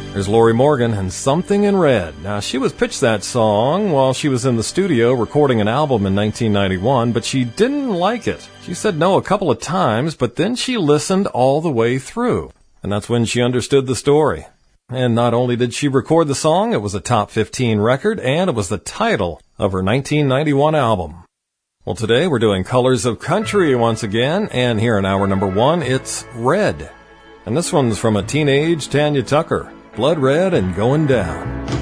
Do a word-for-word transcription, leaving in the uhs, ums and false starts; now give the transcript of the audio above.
There's Lori Morgan and Something in Red. Now, she was pitched that song while she was in the studio recording an album in nineteen ninety-one, but she didn't like it. She said no a couple of times, but then she listened all the way through. And that's when she understood the story. And not only did she record the song, it was a top fifteen record, and it was the title of her nineteen ninety-one album. Well, today we're doing Colors of Country once again, and here in hour number one, it's Red. And this one's from a teenage Tanya Tucker. Blood Red and Going Down.